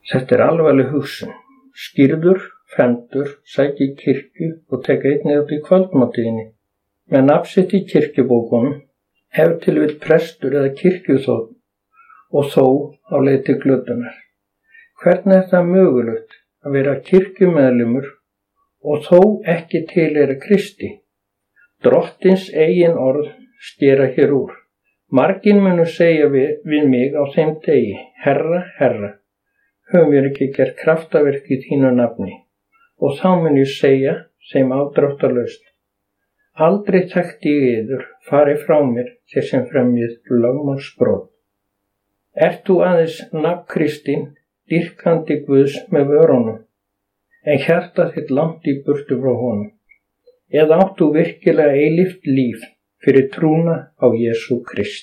Þetta er alvarleg hugsun. Skírður, fremdur, sæki kirkju og tek einnig átt í kvöldmáltíðinni. Með nafn sitt í kirkjubókunum, ef til vill prestur eða kirkjuþónn og þó á leið til glötunar. Hvernig er það mögulegt að vera kirkjumeðlimur og þó ekki tilheyra Kristi? Drottins eigin orð skera hér úr. Margir munu segja við mig á þeim degi, Herra, Herra, höfum við ekki gert kraftaverk í þínu nafni? Og þá mun ég segja þeim afdráttarlaust, aldrei þekkti ég yður, farið frá mér þér sem fremjið lögmálsbrot. Ert þú aðeins nafnkristinn, dýrkandi Guðs með vörunum, en hjarta þitt langt í burtu frá honum? Eða áttu virkilega eilíft líf fyrir trúna á Jesú Krist?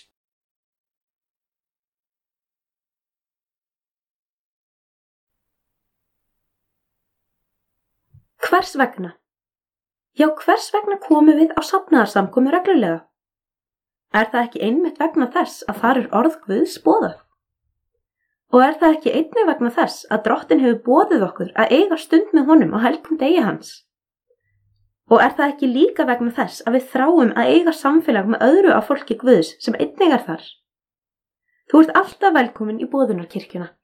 Hvers vegna? Já, hvers vegna komum við á safnaðarsamkomu reglulega? Er það ekki einmitt vegna þess að þar er orð Guðs boðað? Og er það ekki einnig vegna þess að Drottinn hefur boðið okkur að eiga stund með honum á helgum degi hans? Og er það ekki líka vegna þess að við þráum að eiga samfélag með öðru af fólki Guðs sem einnig er þar? Þú ert alltaf velkomin í boðunarkirkjuna.